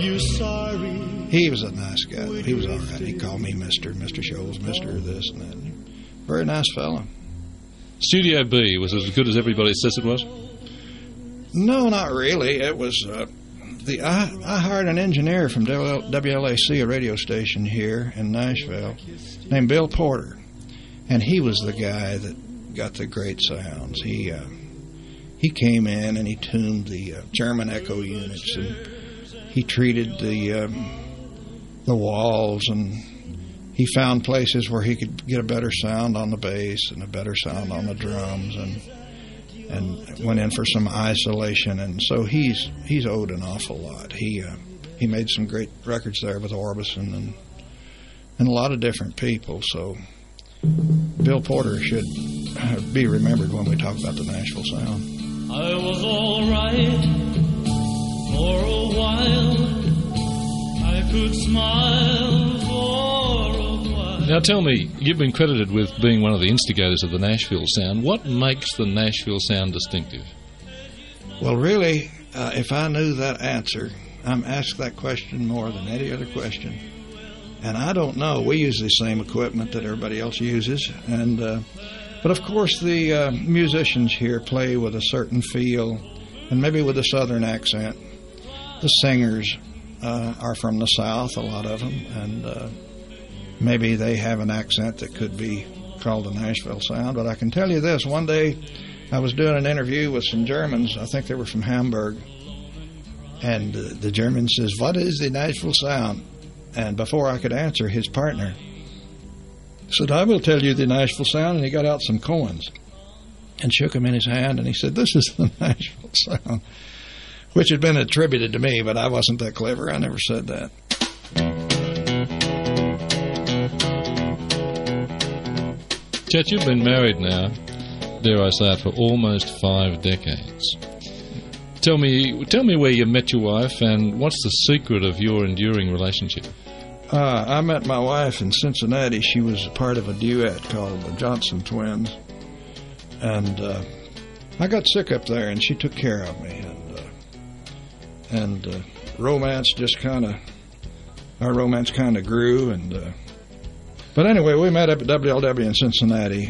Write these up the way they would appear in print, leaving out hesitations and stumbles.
you sorry? He was a nice guy. He was all right. He called me Mr. Scholes, Mr. this and that. Very nice fella. Studio B was as good as everybody says it was? No, not really. It was... I hired an engineer from WLAC, a radio station here in Nashville, named Bill Porter. And he was the guy that got the great sounds. He came in and he tuned the German echo units, and he treated the walls, and he found places where he could get a better sound on the bass and a better sound on the drums, and went in for some isolation. And so he's owed an awful lot. He made some great records there with Orbison and a lot of different people. So Bill Porter should be remembered when we talk about the Nashville sound. I was all right for a while. I could smile for a while. Now tell me, you've been credited with being one of the instigators of the Nashville sound. What makes the Nashville sound distinctive? Well, really, if I knew that answer, I'm asked that question more than any other question. And I don't know. We use the same equipment that everybody else uses. But, of course, the musicians here play with a certain feel and maybe with a southern accent. The singers are from the South, a lot of them, and maybe they have an accent that could be called the Nashville sound. But I can tell you this. One day I was doing an interview with some Germans. I think they were from Hamburg. And the German says, "What is the Nashville sound?" And before I could answer, his partner said, "I will tell you the Nashville sound." And he got out some coins and shook them in his hand. And he said, "This is the Nashville sound," which had been attributed to me, but I wasn't that clever. I never said that. Chet, you've been married now, dare I say it, for almost 5 decades. Tell me where you met your wife, and what's the secret of your enduring relationship? I met my wife in Cincinnati. She was part of a duet called the Johnson Twins. And I got sick up there, and she took care of me. And romance just our romance kind of grew. But anyway, we met up at WLW in Cincinnati,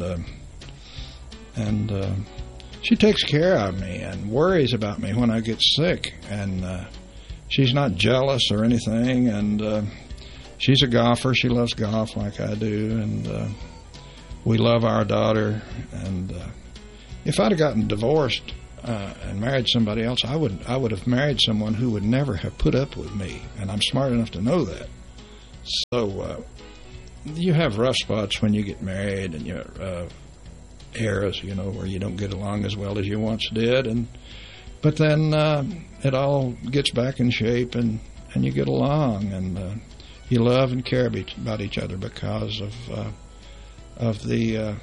and she takes care of me and worries about me when I get sick. And she's not jealous or anything, and she's a golfer. She loves golf like I do, and we love our daughter. And if I'd have gotten divorced and married somebody else, I would have married someone who would never have put up with me, and I'm smart enough to know that. So you have rough spots when you get married, and you're eras, where you don't get along as well as you once did, but then it all gets back in shape, and you get along, and you love and care about each other because of the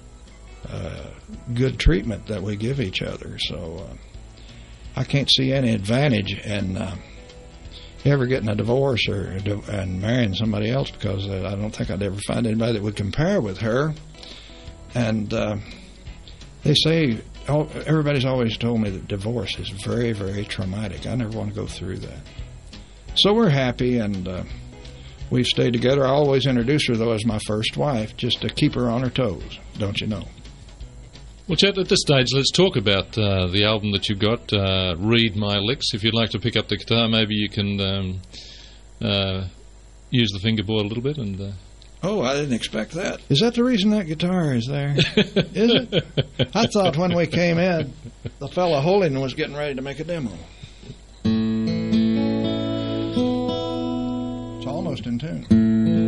good treatment that we give each other. So I can't see any advantage in ever getting a divorce and marrying somebody else, because I don't think I'd ever find anybody that would compare with her. And they say, everybody's always told me that divorce is very, very traumatic. I never want to go through that. So we're happy, and we've stayed together. I always introduce her, though, as my first wife, just to keep her on her toes, don't you know? Well, Chet, at this stage, let's talk about the album that you've got, Read My Licks. If you'd like to pick up the guitar, maybe you can use the fingerboard a little bit. And Oh, I didn't expect that. Is that the reason that guitar is there? Is it? I thought when we came in, the fellow holding was getting ready to make a demo. It's almost in tune.